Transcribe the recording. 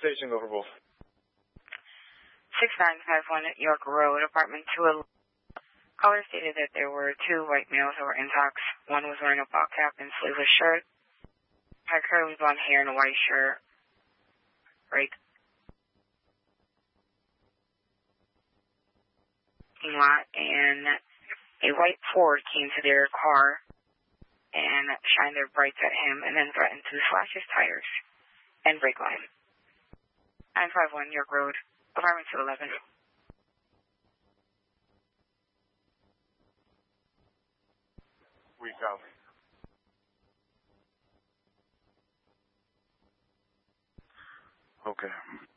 station, go for both. 6951 York Road, apartment 211. Caller stated that there were two white males that were intox. One was wearing a ball cap and sleeveless shirt, had curly blonde hair and a white shirt. Right. Lot, and a white Ford came to their car and shined their brights at him and then threatened to slash his tires and brake line. 951 York Road, apartment 211. We copy. Okay.